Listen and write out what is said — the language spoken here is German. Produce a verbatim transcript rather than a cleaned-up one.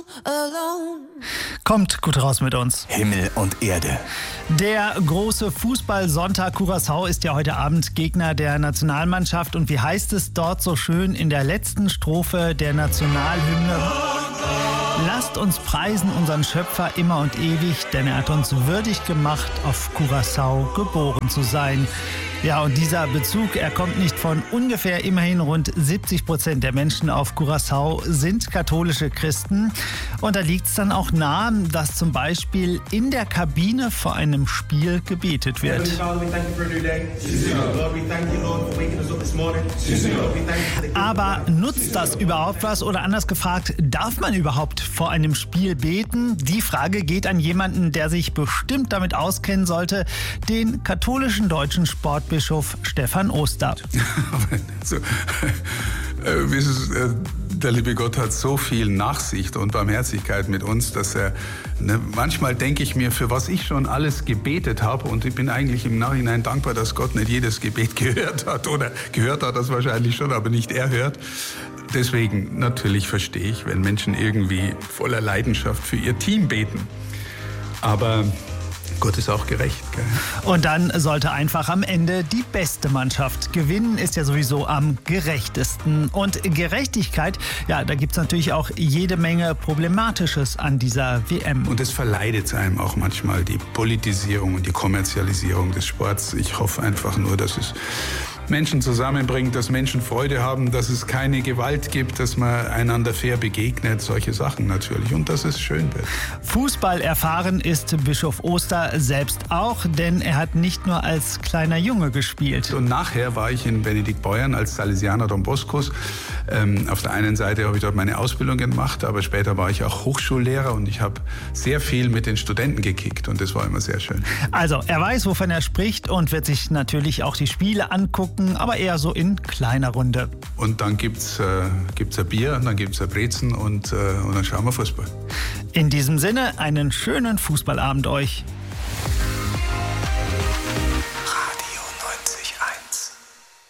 Kommt gut raus mit uns. Himmel und Erde. Der große Fußball-Sonntag. Curaçao ist ja heute Abend Gegner der Nationalmannschaft. Und wie heißt es dort so schön in der letzten Strophe der Nationalhymne? Lasst uns preisen unseren Schöpfer immer und ewig, denn er hat uns würdig gemacht, auf Curaçao geboren zu sein. Ja, und dieser Bezug, er kommt nicht von ungefähr. Immerhin rund siebzig Prozent der Menschen auf Curaçao sind katholische Christen. Und da liegt es dann auch nahe, dass zum Beispiel in der Kabine vor einem Spiel gebetet wird. Aber nutzt das überhaupt was? Oder anders gefragt, darf man überhaupt vor einem Spiel beten? Die Frage geht an jemanden, der sich bestimmt damit auskennen sollte, den katholischen deutschen Sportbischof Stefan Oster. also, äh, der liebe Gott hat so viel Nachsicht und Barmherzigkeit mit uns, dass er, ne, manchmal denke ich mir, für was ich schon alles gebetet habe, und ich bin eigentlich im Nachhinein dankbar, dass Gott nicht jedes Gebet gehört hat, oder gehört hat das wahrscheinlich schon, aber nicht er hört. Deswegen, natürlich verstehe ich, wenn Menschen irgendwie voller Leidenschaft für ihr Team beten. Aber Gott ist auch gerecht. Gell? Und dann sollte einfach am Ende die beste Mannschaft gewinnen, ist ja sowieso am gerechtesten. Und Gerechtigkeit, ja, da gibt es natürlich auch jede Menge Problematisches an dieser W M. Und es verleidet einem auch manchmal die Politisierung und die Kommerzialisierung des Sports. Ich hoffe einfach nur, dass es Menschen zusammenbringt, dass Menschen Freude haben, dass es keine Gewalt gibt, dass man einander fair begegnet, solche Sachen natürlich, und dass es schön wird. Fußball erfahren ist Bischof Oster selbst auch, denn er hat nicht nur als kleiner Junge gespielt. Und nachher war ich in Benediktbeuern als Salesianer Don Boscos. Ähm, auf der einen Seite habe ich dort meine Ausbildung gemacht, aber später war ich auch Hochschullehrer und ich habe sehr viel mit den Studenten gekickt und das war immer sehr schön. Also er weiß, wovon er spricht und wird sich natürlich auch die Spiele angucken, aber eher so in kleiner Runde. Und dann gibt's äh, gibt's ein Bier und dann gibt's ein Brezen und, äh, und dann schauen wir Fußball. In diesem Sinne, einen schönen Fußballabend euch.